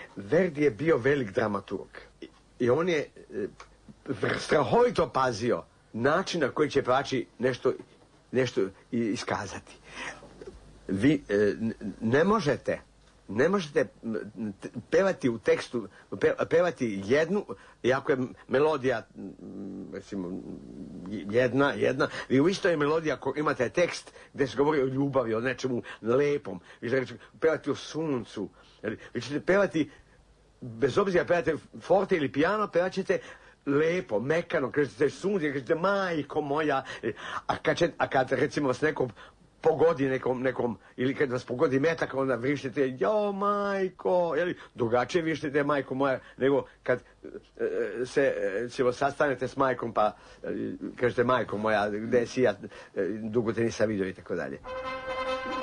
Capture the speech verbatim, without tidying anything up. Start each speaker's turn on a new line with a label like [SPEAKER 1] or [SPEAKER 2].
[SPEAKER 1] Verdi je bio velik dramaturg i on je strahovito pazio način na koji će pevači nešto, nešto iskazati. Vi ne možete ne možete pevati u tekstu, pevati jednu, iako je melodija, recimo, jedna, jedna, vi u istoj melodiji ako imate tekst gdje se govori o ljubavi, o nečemu lepom, vi ćete pevati o suncu, vi ćete pevati, bez obzira pevate forte ili piano, pevat ćete lepo, mekano, kažete sunce, kažete majko moja, a kad, će, a kad recimo vas neko pogodi nekom, nekom, ili kad vas pogodi metak, onda vrištite, jo, majko, jeli, drugačije vrištite, majko moja, nego kad e, se, ćemo, sastanete s majkom, pa e, kažete, majko moja, gde si ja, e, dugo te nisam vidio i tako dalje.